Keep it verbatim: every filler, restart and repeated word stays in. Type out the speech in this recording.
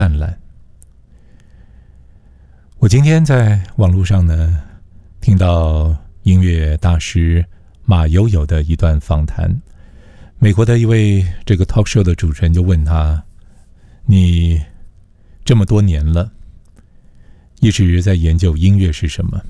灿烂。我今天在网络上呢，听到音乐大师马友友的一段访谈。美国的一位这个 talk show 的主持人就问他：“你这么多年了，一直在研究音乐是什么？